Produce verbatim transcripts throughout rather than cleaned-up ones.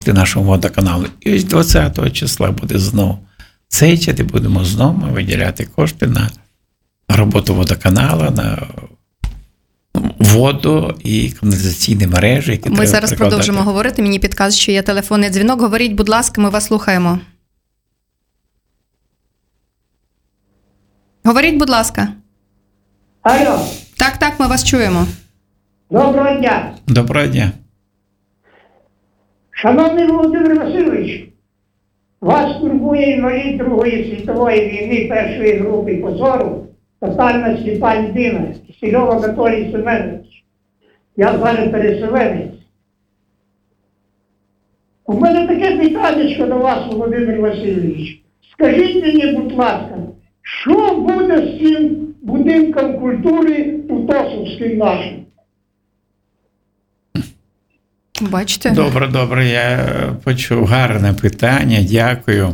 нашому водоканалу. І ось двадцятого числа буде знову сесія, де будемо знову виділяти кошти на роботу водоканалу, на воду і каналізаційні мережі, які ми треба зараз прикладати. Продовжимо говорити. Мені підказують, що є телефонний дзвінок. Говоріть, будь ласка, ми вас слухаємо. Говоріть, будь ласка. Алло, Так, так, ми вас чуємо. доброго дня. Доброго дня. Шановний Володимир Васильович, вас турбує інвалід Другої світової війни першої групи позору, тотальна сліпа людина, Кисельов Анатолій Семенович. Я зараз переселенець. У мене таке питання до вас, Володимир Васильович. Скажіть мені, будь ласка, що буде з цим будинком культури Утосовським нашим? Бачите? Добре, добре, я почув. Гарне питання, дякую.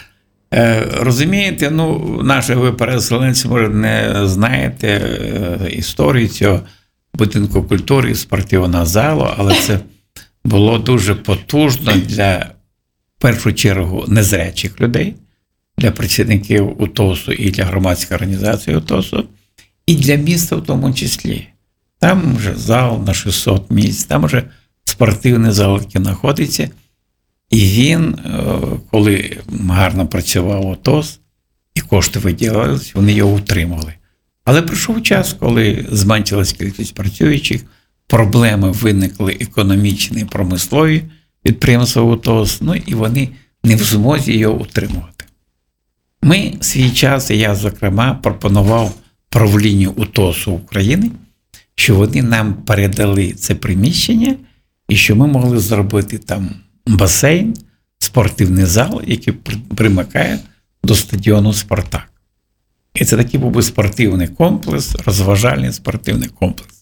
Е, розумієте, ну, наші ви переселенці, може, не знаєте е, історію цього будинку культури і спортивного залу, але це було дуже потужно для, в першу чергу, незрячих людей, для працівників УТОСу і для громадської організації УТОСу, і для міста в тому числі. Там вже зал на шістсот місць, там вже спортивний зал, який знаходиться. І він, коли гарно працював УТОС, і кошти виділялися, вони його утримали. Але прийшов час, коли зменшилась кількість працюючих, проблеми виникли економічні і промислові підприємства УТОС, ну і вони не в змозі його утримувати. Ми свій час, і я, зокрема, пропонував правлінню УТОСу України, що вони нам передали це приміщення, і що ми могли зробити там басейн, спортивний зал, який примикає до стадіону «Спартак». І це такий був би спортивний комплекс, розважальний спортивний комплекс.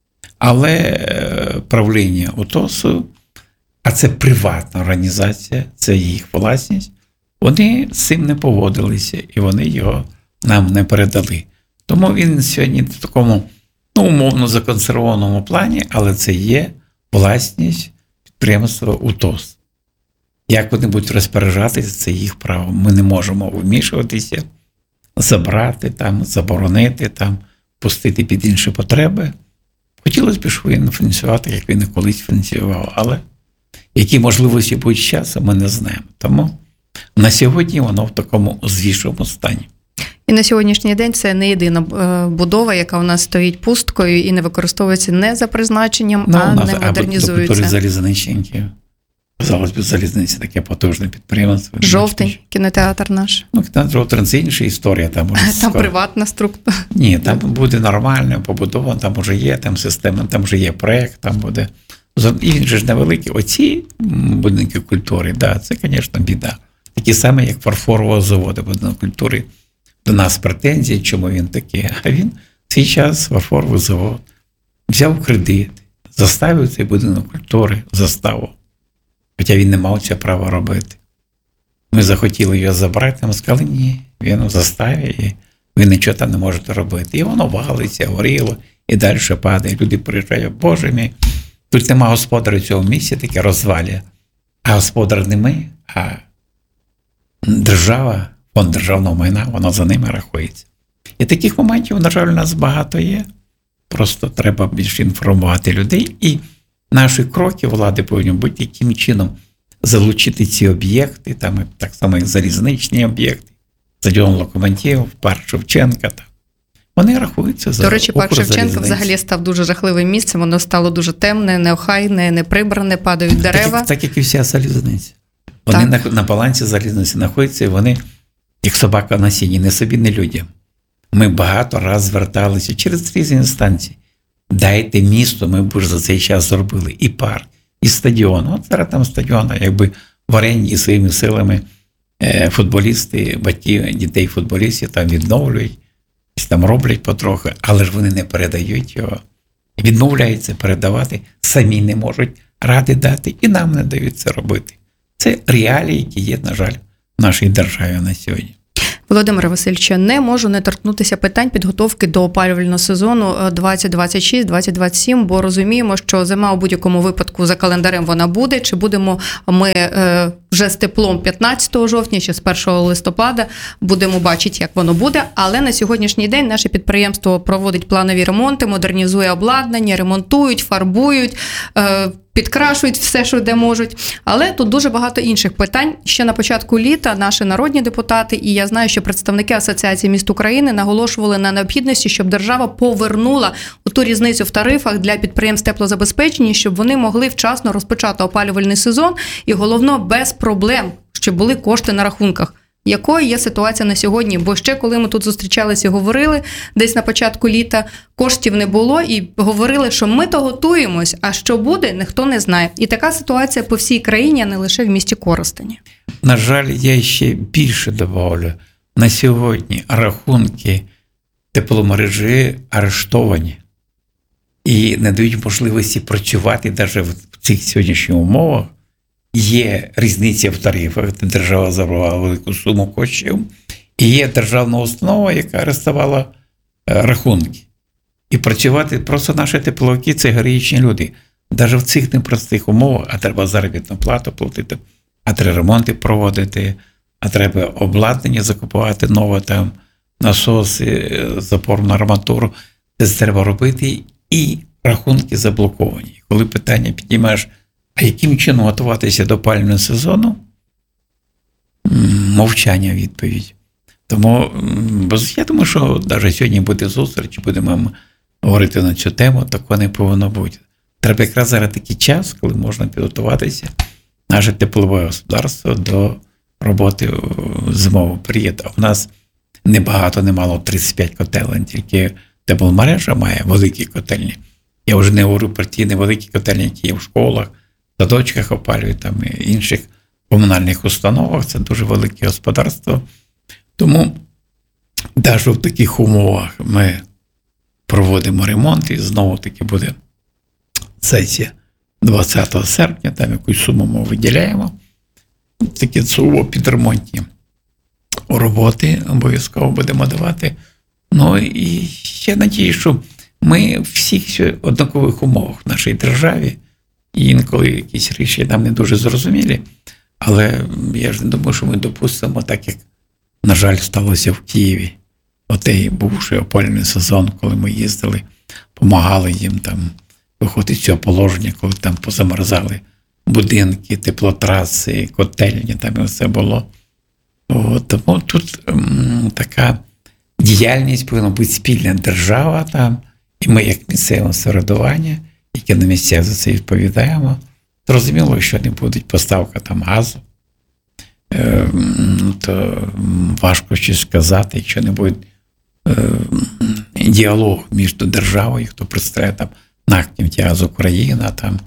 Але правління УТОСу, а це приватна організація, це їх власність, вони з цим не погодилися, і вони його нам не передали. Тому він сьогодні в такому, ну, умовно законсервованому плані, але це є власність підприємства УТОС. Як вони будуть розпоряджатися, це їх право. Ми не можемо вмішуватися, забрати, там, заборонити, там, пустити під інші потреби. Хотілося б, щоб він фінансувати, як він і колись фінансував, але які можливості будуть з часом, ми не знаємо. Тому на сьогодні воно в такому звішому стані. І на сьогоднішній день це не єдина будова, яка у нас стоїть пусткою і не використовується не за призначенням, ну, а нас, не модернізується. А залізничників. Казалось би, залізниці таке потужне підприємство. Жовтень, кінотеатр наш. Ну, кінотеатр Жовтень – це інша історія. Там, там скоро... приватна структура. Ні, там буде нормально побудовано, там вже є там система, там вже є проєкт, там буде. І він же ж невеликий. Оці будинки культури, да, це, звісно, біда. Такі самі, як фарфорового заводу будинок культури. До нас претензії, чому він такий. А він в цей час фарфоровий завод взяв кредит, заставив цей будинок культури, заставу. Хоча він не мав цього права робити. Ми захотіли його забрати, ми сказали, ні, він у заставі, і ви нічого там не можете робити. І воно валиться, горіло, і далі падає. Люди приїжджають, боже мій, тут нема господаря цього місця, таке розвалює. А господар не ми, а держава, фонд державного майна, воно за ними рахується. І таких моментів, на жаль, у нас багато є. Просто треба більше інформувати людей. І наші кроки влади повинні бути яким чином залучити ці об'єкти, там, так само як залізничні об'єкти, стадіон Локомотив, парк Шевченка. Там. Вони рахуються за До речі, парк Шевченка взагалі став дуже жахливим місцем, воно стало дуже темне, неохайне, неприбране, падають дерева. Так, так як і вся залізниця. Вони на, на балансі залізниці знаходяться, і вони, як собака на сіні, не собі, не людям. Ми багато раз зверталися через різні інстанції. Дайте місто, ми б за цей час зробили і парк, і стадіон. От зараз там стадіон, якби в оренді своїми силами футболісти, батьки дітей-футболістів там відновлюють, там роблять потрохи, але ж вони не передають його. Відмовляються передавати, самі не можуть ради дати, і нам не дають це робити. Це реалії, які є, на жаль, в нашій державі на сьогодні. Володимире Васильовичу, не можу не торкнутися питань підготовки до опалювального сезону двадцять двадцять шість двадцять двадцять сім, бо розуміємо, що зима у будь-якому випадку за календарем вона буде. Чи будемо ми е, вже з теплом п'ятнадцятого жовтня, чи з першого листопада, будемо бачити, як воно буде. Але на сьогоднішній день наше підприємство проводить планові ремонти, модернізує обладнання, ремонтують, фарбують, е, підкрашують все, що де можуть. Але тут дуже багато інших питань. Ще на початку літа наші народні депутати, і я знаю, що представники Асоціації міст України наголошували на необхідності, щоб держава повернула ту різницю в тарифах для підприємств теплозабезпечення, щоб вони могли вчасно розпочати опалювальний сезон і, головно, без проблем, щоб були кошти на рахунках. Якою є ситуація на сьогодні? Бо ще коли ми тут зустрічалися і говорили, десь на початку літа коштів не було і говорили, що ми то готуємось, а що буде, ніхто не знає. І така ситуація по всій країні, а не лише в місті Коростені. На жаль, я ще більше добавлю. На сьогодні рахунки тепломережі арештовані і не дають можливості працювати навіть в цих сьогоднішніх умовах. Є різниця в тарифах, де держава забрала велику суму коштів, і є державна установа, яка арештувала рахунки. І працювати просто наші тепловики – це героїчні люди. Навіть в цих непростих умовах, а треба заробітну плату платити, а треба ремонти проводити, а треба обладнання закупувати, нове там, насоси, запорну арматуру. Це треба робити, і рахунки заблоковані. Коли питання піднімаєш, а яким чином готуватися до опалювального сезону? Мовчання відповідь. Тому я думаю, що навіть сьогодні буде зустріч, будемо говорити на цю тему, такого не повинно бути. Треба якраз зараз такий час, коли можна підготуватися наше теплове господарство до роботи в зимовий період. А в нас небагато, немало тридцять п'ять котелень, тільки тепломережа має великі котельні. Я вже не говорю про ті невеликі котельні, які є в школах, садочках опалюють, там і інших комунальних установах. Це дуже велике господарство. Тому навіть в таких умовах ми проводимо ремонт, і знову-таки буде сесія двадцятого серпня, там якусь суму ми виділяємо. Такі суво підремонтні роботи обов'язково будемо давати. Ну і я надію, що ми в всіх однакових умовах в нашій державі, і інколи якісь рішення нам не дуже зрозумілі, але я ж не думаю, що ми допустимо, так як, на жаль, сталося в Києві. Отей бувший опалювальний сезон, коли ми їздили, допомагали їм там виходити з цього положення, коли там позамерзали будинки, теплотраси, котельні, там і все було. От, тому тут м, така діяльність повинна бути спільна держава там, і ми як місцеве самоврядування, які на місцях за це відповідаємо. Зрозуміло, що не буде поставка там газу, е, то важко щось сказати, якщо не буде е, діалог між державою, хто представляє там НАК «Нафтогаз Україна», там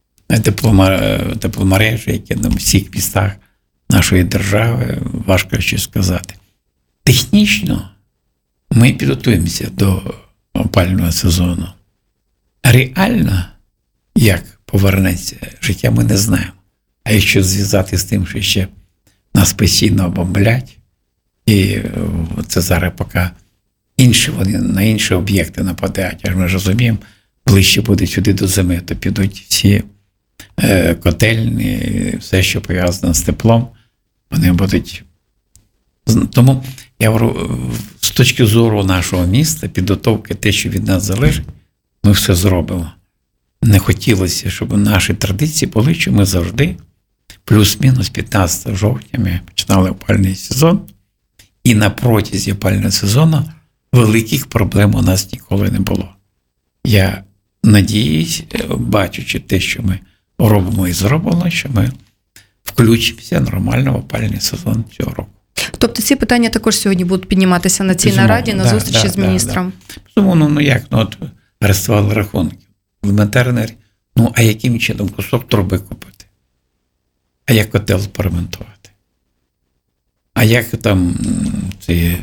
тепломережі, які на всіх містах нашої держави, важко щось сказати. Технічно ми підготуємося до опалювального сезону. Реально, як повернеться життя, ми не знаємо. А якщо зв'язати з тим, що ще нас постійно бомблять, і це зараз поки інші вони на інші об'єкти нападають, аж ми розуміємо, ближче буде сюди до зими, то підуть всі е, котельні, все, що пов'язано з теплом, вони будуть. Тому я говорю, з точки зору нашого міста, підготовки, те, що від нас залежить, ми все зробимо. Не хотілося, щоб наші традиції були, що ми завжди, плюс-мінус п'ятнадцятого жовтня, ми починали опалювальний сезон, і на протязі опалювального сезону великих проблем у нас ніколи не було. Я надіюсь, бачучи те, що ми робимо і зробимо, що ми включимося нормально в опалювальний сезон цього року. Тобто ці питання також сьогодні будуть підніматися на цій Безумовно, нараді, на да, зустрічі да, з міністром? Да, да. Безумовно, ну як, ну от арестували рахунки. Елементарно, ну а яким чином кусок труби купити? А як котел поремонтувати? А як там ці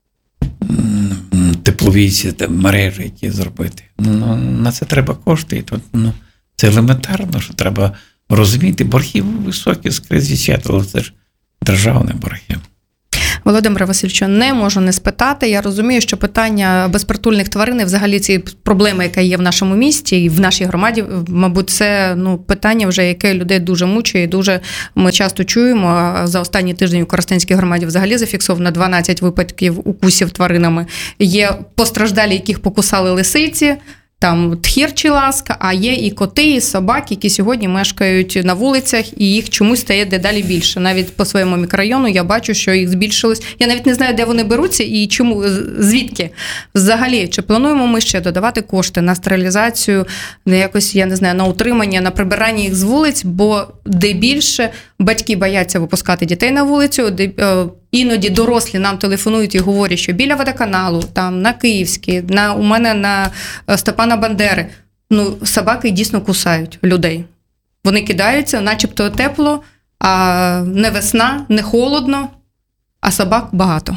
теплові там, мережі, які зробити? Ну, на це треба кошти. І тут, ну, це елементарно, що треба розуміти. Борги високі, скрізь висять, але це ж державні борги. Володимире Васильовичу, не можу не спитати. Я розумію, що питання безпритульних тварин і взагалі ці проблеми, яка є в нашому місті і в нашій громаді, мабуть, це ну, питання вже, яке людей дуже мучує. Дуже ми часто чуємо, за останній тиждень у Коростенській громаді взагалі зафіксовано дванадцять випадків укусів тваринами. Є постраждалі, яких покусали лисиці, там тхір чи ласка, а є і коти, і собаки, які сьогодні мешкають на вулицях, і їх чомусь стає дедалі більше. Навіть по своєму мікрорайону я бачу, що їх збільшилось. Я навіть не знаю, де вони беруться і чому, звідки. Взагалі, чи плануємо ми ще додавати кошти на стерилізацію, на якось, я не знаю, на утримання, на прибирання їх з вулиць, бо де більше батьки бояться випускати дітей на вулицю, де іноді дорослі нам телефонують і говорять, що біля водоканалу, там на Київській, на, у мене на Степана Бандери, ну, собаки дійсно кусають людей. Вони кидаються, начебто тепло, а не весна, не холодно, а собак багато.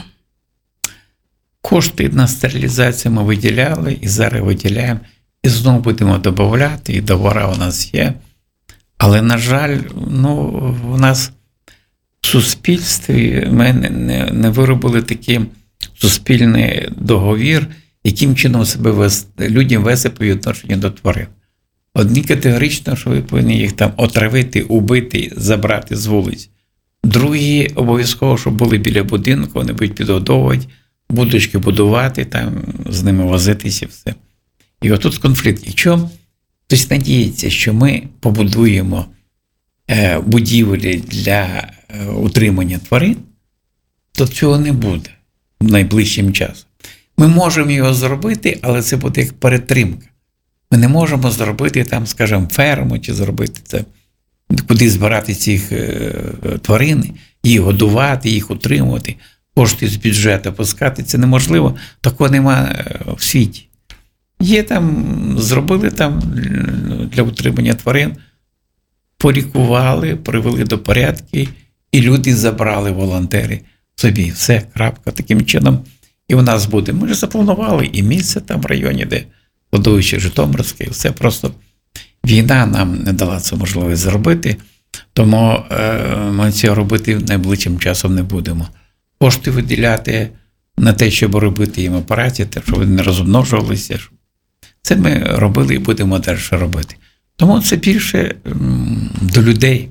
Кошти на стерилізацію ми виділяли і зараз виділяємо, і знову будемо додавати, і довара у нас є. Але, на жаль, ну, у нас в суспільстві ми не, не, не виробили такий суспільний договір, яким чином себе вести, людям вести по відношенню до тварин. Одні категорично, що ви повинні їх там отравити, убити, забрати з вулиць. Другі обов'язково, щоб були біля будинку, вони будуть підгодовувати, будочки будувати, там, з ними возитися, все. І отут конфлікт. Якщо хтось надіється, що ми побудуємо е, будівлі для е, утримання тварин, то цього не буде найближчим часом. Ми можемо його зробити, але це буде як перетримка. Ми не можемо зробити там, скажімо, ферму, чи зробити це, куди збирати цих е, тварин, їх годувати, їх утримувати, кошти з бюджету пускати. Це неможливо, такого немає в світі. Є там, зробили там для утримання тварин, полікували, привели до порядку, і люди забрали, волонтери, собі. Все, крапка. Таким чином і у нас буде. Ми ж запланували і місце там в районі, де кладовище Житомирське, все просто війна нам не дала це можливість зробити, тому е, ми цього робити найближчим часом не будемо. Кошти виділяти на те, щоб робити їм операції, щоб вони не розмножувалися. Це ми робили і будемо далі робити. Тому це більше м, до людей,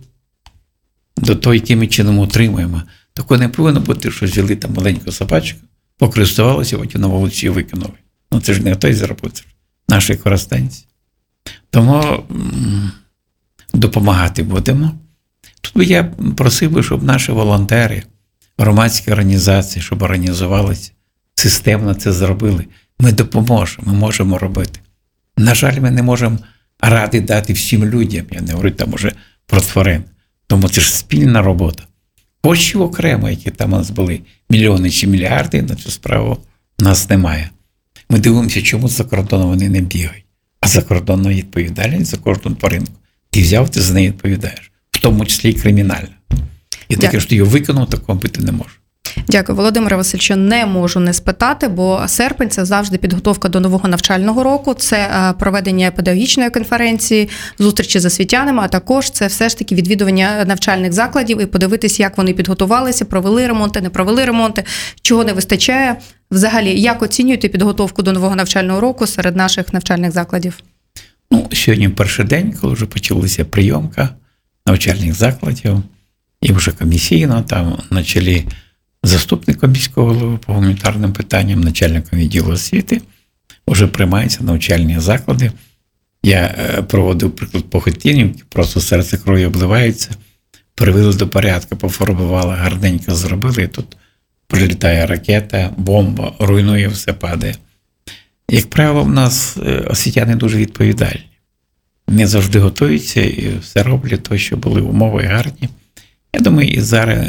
до того, яким ми чином утримуємо. Такого не повинно бути, що взяли там маленьку собачку, покористувалися, потім на вулиці викинули. Ну це ж не хтось зробив, це ж наші коростенці. Тому м, допомагати будемо. Тут би я просив би, щоб наші волонтери, громадські організації, щоб організувалися, системно це зробили. Ми допоможемо, ми можемо робити. На жаль, ми не можемо ради дати всім людям, я не говорю там уже про тварин. Тому це ж спільна робота. Коштів окремо, які там у нас були, мільйони чи мільярди, на цю справу у нас немає. Ми дивимося, чому за кордоном вони не бігають. А за кордонна відповідальність за кожну тваринку. Ти взяв, ти за неї відповідаєш. В тому числі і кримінально. І таке, що ти його виконав, такого бути не може. Дякую, Володимире Васильовичу. Не можу не спитати, бо серпень – це завжди підготовка до нового навчального року, це проведення педагогічної конференції, зустрічі з освітянами, а також це все ж таки відвідування навчальних закладів і подивитись, як вони підготувалися, провели ремонти, не провели ремонти, чого не вистачає. Взагалі, як оцінюєте підготовку до нового навчального року серед наших навчальних закладів? Ну, сьогодні перший день, коли вже почалася прийомка навчальних закладів, і вже комісійно, там на чолі заступником міського голови по гуманітарним питанням, начальником відділу освіти, вже приймаються навчальні заклади. Я проводив приклад по Хотинівці, просто серце кров'ю обливається, привели до порядку, пофарбували, гарненько зробили, і тут прилітає ракета, бомба, руйнує, все падає. Як правило, в нас освітяни дуже відповідальні. Не завжди готуються і все роблять, то, що були умови гарні. Я думаю, і зараз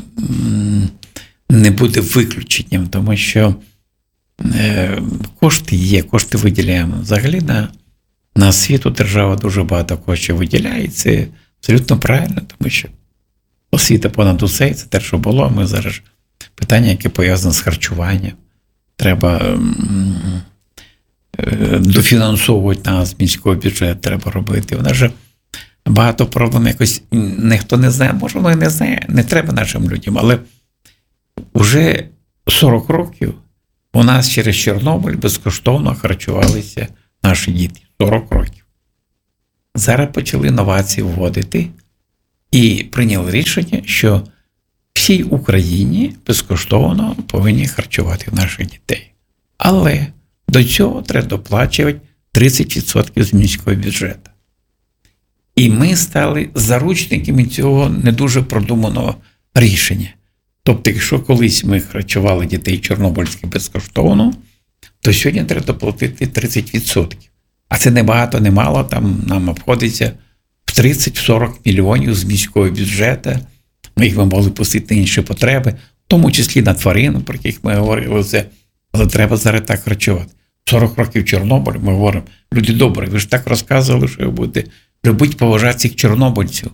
не буде виключенням, тому що кошти є, кошти виділяємо. Взагалі на, на освіту держава дуже багато коштів виділяє, і це абсолютно правильно, тому що освіта понад усе, це те, що було. Ми зараз питання, яке пов'язане з харчуванням. Треба дофінансовувати нас, міського бюджету треба робити. Вона ж багато проблем якось ніхто не знає, може воно і не знає, не треба нашим людям, але Уже сорок років у нас через Чорнобиль безкоштовно харчувалися наші діти. сорок років. Зараз почали новації вводити і прийняли рішення, що всій Україні безкоштовно повинні харчувати наших дітей. Але до цього треба доплачувати тридцять відсотків з міського бюджету. І ми стали заручниками цього не дуже продуманого рішення. Тобто, якщо колись ми харчували дітей чорнобильських безкоштовно, то сьогодні треба доплатити тридцять відсотків. А це не багато, не мало, там нам обходиться в тридцять-сорок мільйонів з міського бюджету. Ми їх могли пустити на інші потреби, в тому числі на тварин, про яких ми говорили це. Але треба зараз так харчувати. сорок років Чорнобиль, ми говоримо, люди добрі, ви ж так розказували, що ви будете любити, поважати цих чорнобильців.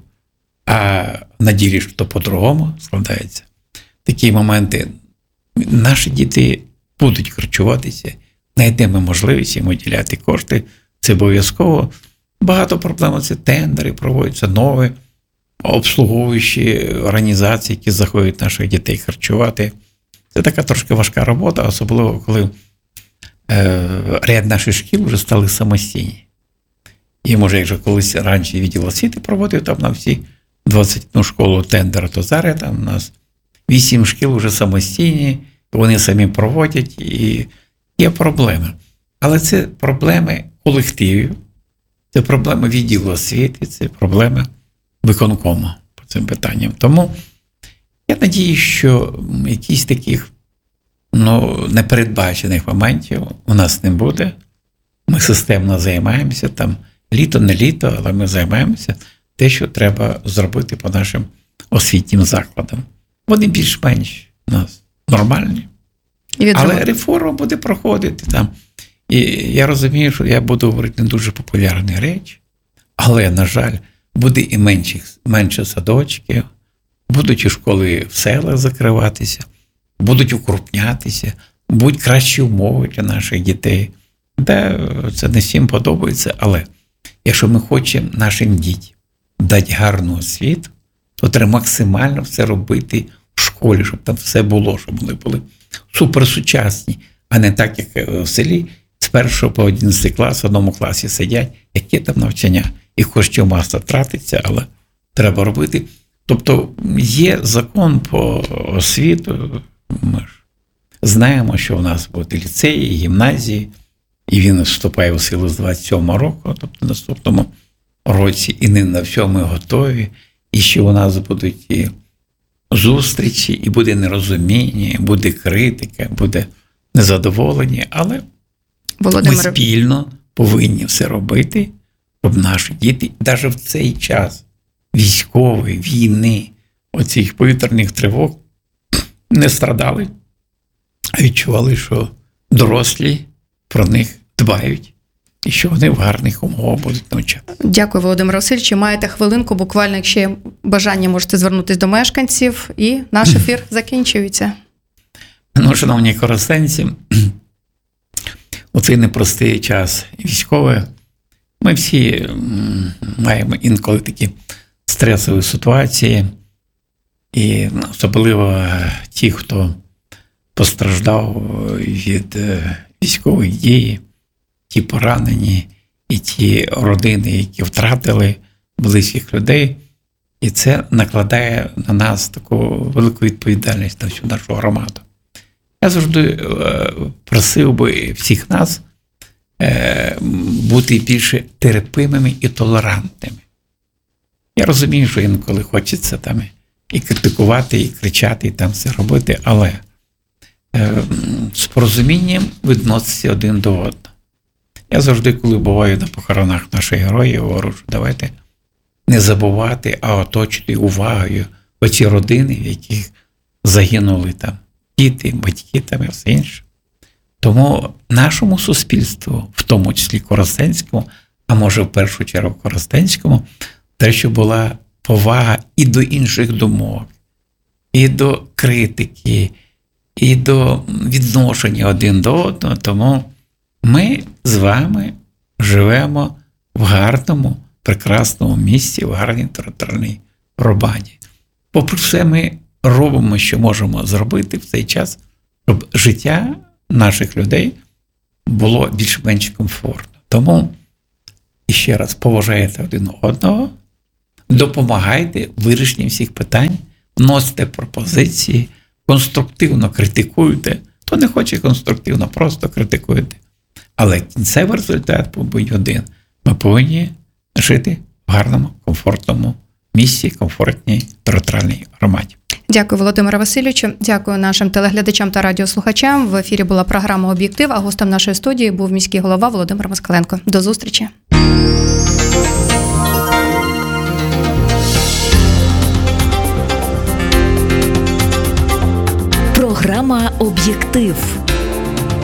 А на ділі ж то по-другому складається. Такі моменти. Наші діти будуть харчуватися, знайдемо можливість їм виділяти кошти, це обов'язково. Багато проблем, це тендери проводяться, нові обслуговуючі організації, які заходять наших дітей харчувати. Це така трошки важка робота, особливо коли е, ряд наших шкіл вже стали самостійні. І може, якщо колись раніше відділ освіти проводив там на всі двадцять одну школу тендер, то зараз там у нас вісім шкіл вже самостійні, вони самі проводять, і є проблеми. Але це проблеми колективів, це проблеми відділу освіти, це проблеми виконкому по цим питанням. Тому я надію, що якісь таких ну, непередбачених моментів у нас не буде. Ми системно займаємося, там літо, не літо, але ми займаємося те, що треба зробити по нашим освітнім закладам. Вони більш-менш у нас нормальні. Але реформа буде проходити там. І я розумію, що я буду говорити не дуже популярні речі, але, на жаль, буде і менше, менше садочків, будуть і школи в селах закриватися, будуть укрупнятися, будуть кращі умови для наших дітей. Де це не всім подобається, але якщо ми хочемо нашим дітям дати гарну освіту, то треба максимально все робити в школі, щоб там все було, щоб вони були суперсучасні, а не так, як в селі, з першого по одинадцятий клас в одному класі сидять, яке там навчання. І коштів маса тратиться, але треба робити. Тобто є закон по освіту, ми ж знаємо, що у нас будуть ліцеї, гімназії, і він вступає у силу з двадцять сьомого року, тобто в наступному році, і не на все ми готові, і ще у нас будуть і зустрічі, і буде нерозуміння, і буде критика, буде незадоволення, але Володимир... ми спільно повинні все робити, щоб наші діти, навіть в цей час військової, війни, оцих повітряних тривог, не страдали, а відчували, що дорослі про них дбають і що вони в гарних умовах будуть навчати. Дякую, Володимир Васильович. Маєте хвилинку, буквально, якщо є бажання, можете звернутися до мешканців, і наш ефір закінчується. Ну, шановні коростенці, у цей непростий час військовий, ми всі маємо інколи такі стресові ситуації, і особливо ті, хто постраждав від військових дій, ті поранені, і ті родини, які втратили близьких людей. І це накладає на нас таку велику відповідальність на всю нашу громаду. Я завжди просив би всіх нас бути більше терпимими і толерантними. Я розумію, що інколи хочеться там і критикувати, і кричати, і там все робити, але з порозумінням відноситься один до одного. Я завжди, коли буваю на похоронах наших героїв, говорю, що давайте не забувати, а оточити увагою оці родини, в яких загинули там діти, батьки там і все інше. Тому нашому суспільству, в тому числі Коростенському, а може в першу чергу Коростенському, те, що була повага і до інших думок, і до критики, і до відношення один до одного. Тому ми з вами живемо в гарному, прекрасному місці, в гарній територіальній громаді. Попри все, ми робимо, що можемо зробити в цей час, щоб життя наших людей було більш-менш комфортно. Тому, іще раз, поважайте один одного, допомагайте в вирішенні всіх питань, вносите пропозиції, конструктивно критикуйте. Хто не хоче конструктивно, просто критикуйте. Але кінцевий результат повинен один. Ми повинні жити в гарному, комфортному місці, комфортній територіальній громаді. Дякую, Володимире Васильовичу. Дякую нашим телеглядачам та радіослухачам. В ефірі була програма «Об'єктив», а гостем нашої студії був міський голова Володимир Москаленко. До зустрічі. Програма «Об'єктив».